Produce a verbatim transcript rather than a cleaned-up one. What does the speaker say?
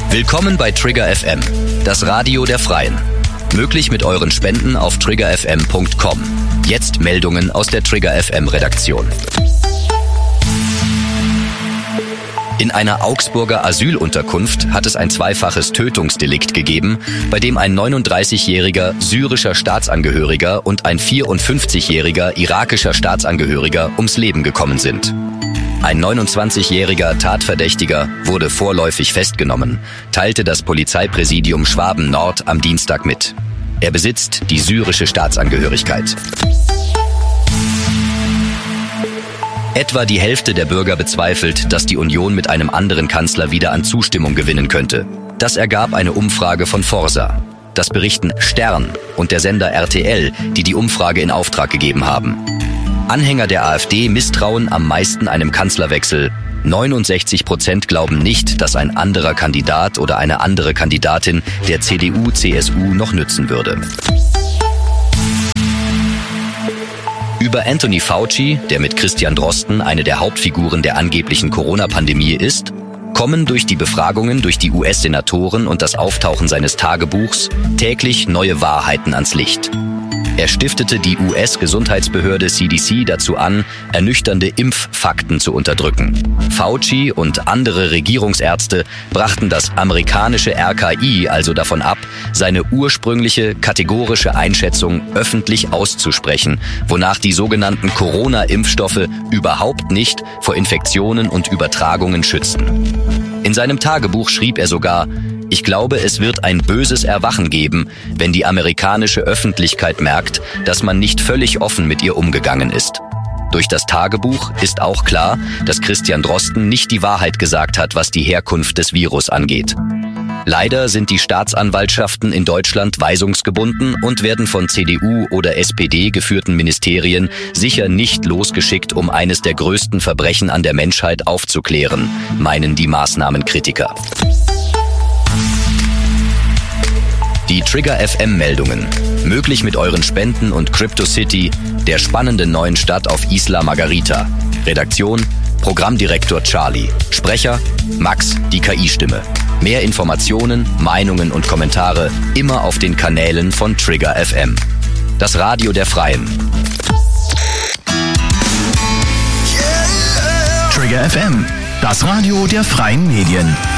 Willkommen bei Trigger F M, das Radio der Freien. Möglich mit euren Spenden auf trigger f m punkt com. Jetzt Meldungen aus der Trigger F M Redaktion. In einer Augsburger Asylunterkunft hat es ein zweifaches Tötungsdelikt gegeben, bei dem ein neununddreißigjähriger syrischer Staatsangehöriger und ein vierundfünfzigjähriger irakischer Staatsangehöriger ums Leben gekommen sind. Ein neunundzwanzigjähriger Tatverdächtiger wurde vorläufig festgenommen, teilte das Polizeipräsidium Schwaben-Nord am Dienstag mit. Er besitzt die syrische Staatsangehörigkeit. Etwa die Hälfte der Bürger bezweifelt, dass die Union mit einem anderen Kanzler wieder an Zustimmung gewinnen könnte. Das ergab eine Umfrage von Forsa. Das berichten Stern und der Sender R T L, die die Umfrage in Auftrag gegeben haben. Anhänger der AfD misstrauen am meisten einem Kanzlerwechsel. neunundsechzig Prozent glauben nicht, dass ein anderer Kandidat oder eine andere Kandidatin der C D U C S U noch nützen würde. Über Anthony Fauci, der mit Christian Drosten eine der Hauptfiguren der angeblichen Corona-Pandemie ist, kommen durch die Befragungen durch die U S-Senatoren und das Auftauchen seines Tagebuchs täglich neue Wahrheiten ans Licht. Er stiftete die U S-Gesundheitsbehörde C D C dazu an, ernüchternde Impffakten zu unterdrücken. Fauci und andere Regierungsärzte brachten das amerikanische R K I also davon ab, seine ursprüngliche kategorische Einschätzung öffentlich auszusprechen, wonach die sogenannten Corona-Impfstoffe überhaupt nicht vor Infektionen und Übertragungen schützen. In seinem Tagebuch schrieb er sogar: Ich glaube, es wird ein böses Erwachen geben, wenn die amerikanische Öffentlichkeit merkt, dass man nicht völlig offen mit ihr umgegangen ist. Durch das Tagebuch ist auch klar, dass Christian Drosten nicht die Wahrheit gesagt hat, was die Herkunft des Virus angeht. Leider sind die Staatsanwaltschaften in Deutschland weisungsgebunden und werden von C D U oder S P D geführten Ministerien sicher nicht losgeschickt, um eines der größten Verbrechen an der Menschheit aufzuklären, meinen die Maßnahmenkritiker. Die Trigger F M-Meldungen. Möglich mit euren Spenden und CryptoCity, der spannenden neuen Stadt auf Isla Margarita. Redaktion: Programmdirektor Charlie. Sprecher: Max, die K I-Stimme. Mehr Informationen, Meinungen und Kommentare immer auf den Kanälen von Trigger F M. Das Radio der Freien. Trigger F M, das Radio der Freien Medien.